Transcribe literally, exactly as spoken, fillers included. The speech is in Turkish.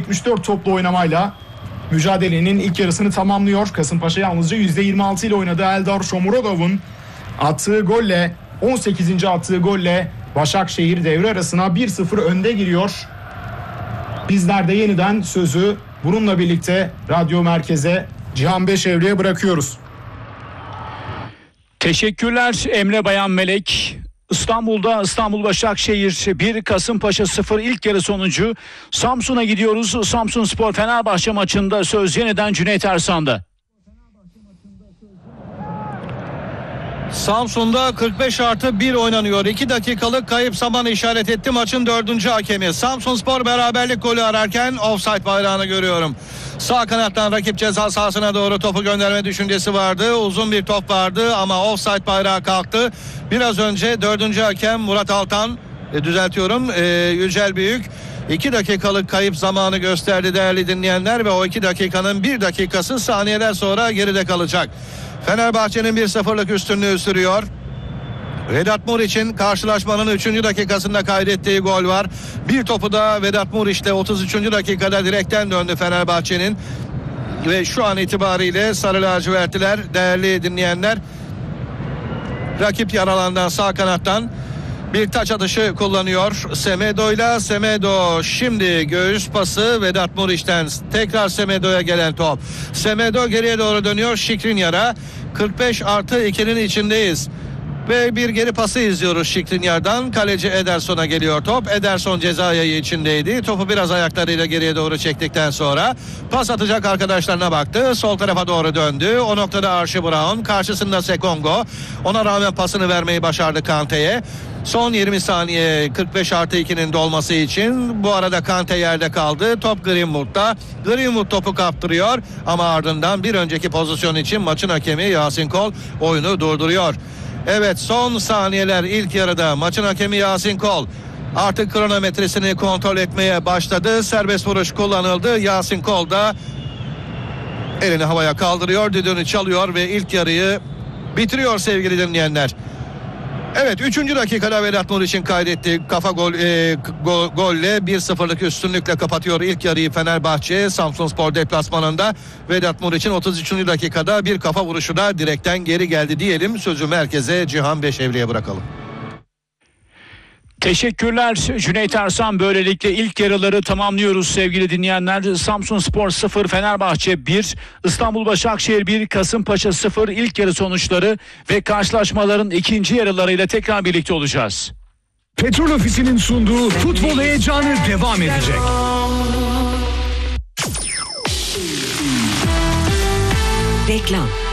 yetmiş dört toplu oynamayla mücadelenin ilk yarısını tamamlıyor. Kasımpaşa yalnızca yüzde yirmi altı ile oynadı. Eldar Shomurodov'un attığı golle, on sekizinci attığı golle Başakşehir devre arasına bir sıfır önde giriyor. Bizler de yeniden sözü bununla birlikte Radyo Merkez'e, Cihan Beşevli'ye bırakıyoruz. Teşekkürler Emre Bayan Melek. İstanbul'da İstanbul Başakşehir bir, Kasımpaşa sıfır ilk yarı sonucu. Samsun'a gidiyoruz. Samsunspor Fenerbahçe maçında söz yeniden Cüneyt Ersan'da. Samsun'da kırk beş artı bir oynanıyor. iki dakikalık kayıp zaman işaret etti maçın dördüncü hakemi. Samsunspor beraberlik golü ararken offside bayrağını görüyorum. Sağ kanattan rakip ceza sahasına doğru topu gönderme düşüncesi vardı. Uzun bir top vardı ama offside bayrağı kalktı. Biraz önce dördüncü hakem Murat Altan, e, düzeltiyorum e, Yücel Büyük iki dakikalık kayıp zamanı gösterdi değerli dinleyenler ve o iki dakikanın bir dakikası saniyeler sonra geride kalacak. Fenerbahçe'nin bir sıfırlık üstünlüğü sürüyor. Vedat Muriç'in karşılaşmanın üçüncü dakikasında kaydettiği gol var. Bir topu da Vedat Muriç'le otuz üçüncü dakikada direkten döndü Fenerbahçe'nin. Ve şu an itibariyle Sarı Lacivertliler değerli dinleyenler rakip yaralandan sağ kanattan bir taç atışı kullanıyor. Semedo'yla Semedo şimdi göğüs pası Vedat Muriç'ten tekrar Semedo'ya gelen top. Semedo geriye doğru dönüyor. Şikrinyar'a kırk beş artı ikinin içindeyiz. Ve bir geri pası izliyoruz Şikrinyar'dan. Kaleci Ederson'a geliyor top. Ederson ceza yayı içindeydi. Topu biraz ayaklarıyla geriye doğru çektikten sonra pas atacak arkadaşlarına baktı. Sol tarafa doğru döndü. O noktada Archie Brown. Karşısında Sekongo. Ona rağmen pasını vermeyi başardı Kante'ye. Son yirmi saniye kırk beş artı ikinin dolması için. Bu arada Kante yerde kaldı. Top Greenwood'da. Greenwood topu kaptırıyor. Ama ardından bir önceki pozisyon için maçın hakemi Yasin Kol oyunu durduruyor. Evet, son saniyeler ilk yarıda maçın hakemi Yasin Kol artık kronometresini kontrol etmeye başladı. Serbest vuruş kullanıldı. Yasin Kol da elini havaya kaldırıyor, düdüğünü çalıyor ve ilk yarıyı bitiriyor sevgili dinleyenler. Evet, üçüncü dakikada Vedat Muriç'in kaydettiği kafa gol, e, go, golle bir sıfırlık üstünlükle kapatıyor ilk yarıyı Fenerbahçe. Samsunspor deplasmanında Vedat Muriç'in otuz üçüncü dakikada bir kafa vuruşu da direkten geri geldi diyelim. Sözü merkeze Cihan Beşevli'ye bırakalım. Teşekkürler Cüneyt Ersan. Böylelikle ilk yarıları tamamlıyoruz sevgili dinleyenler. Samsunspor sıfır, Fenerbahçe bir, İstanbul Başakşehir bir, Kasımpaşa sıfır ilk yarı sonuçları ve karşılaşmaların ikinci yarılarıyla tekrar birlikte olacağız. Petrol Ofisi'nin sunduğu futbol heyecanı devam edecek. Reklam.